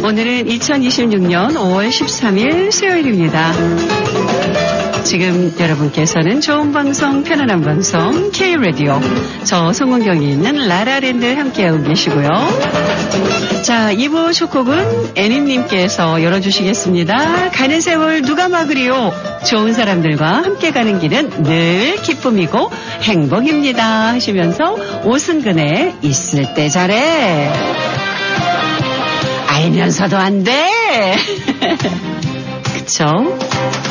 오늘은 2026년 5월 13일 수요일입니다. 지금 여러분께서는 좋은 방송, 편안한 방송, K-라디오, 저 송은경이 있는 라라랜드 함께하고 계시고요. 자, 2부 첫 곡은 애니님께서 열어주시겠습니다. 가는 세월 누가 막으리요? 좋은 사람들과 함께 가는 길은 늘 기쁨이고 행복입니다 하시면서 오승근의 있을 때 잘해. 알면서도 안 돼. 그쵸?